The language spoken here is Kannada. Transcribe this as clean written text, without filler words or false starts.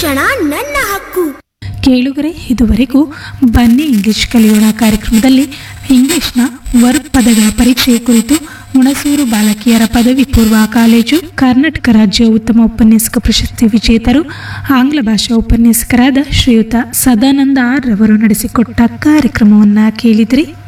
ಶಿಕ್ಷಣ ನನ್ನ ಹಕ್ಕು. ಕೇಳುಗರೆ, ಇದುವರೆಗೂ ಬನ್ನಿ ಇಂಗ್ಲಿಷ್ ಕಲಿಯೋಣ ಕಾರ್ಯಕ್ರಮದಲ್ಲಿ ಇಂಗ್ಲಿಷ್ನ ವರ್ಬ್ ಪದಗಳ ಪರೀಕ್ಷೆಯ ಕುರಿತು ಹುಣಸೂರು ಬಾಲಕಿಯರ ಪದವಿ ಪೂರ್ವ ಕಾಲೇಜು ಕರ್ನಾಟಕ ರಾಜ್ಯ ಉತ್ತಮ ಉಪನ್ಯಾಸಕ ಪ್ರಶಸ್ತಿ ವಿಜೇತರು ಆಂಗ್ಲ ಭಾಷಾ ಉಪನ್ಯಾಸಕರಾದ ಶ್ರೀಯುತ ಸದಾನಂದ ಆರ್ ರವರು ನಡೆಸಿಕೊಟ್ಟ ಕಾರ್ಯಕ್ರಮವನ್ನು ಕೇಳಿದ್ರಿ.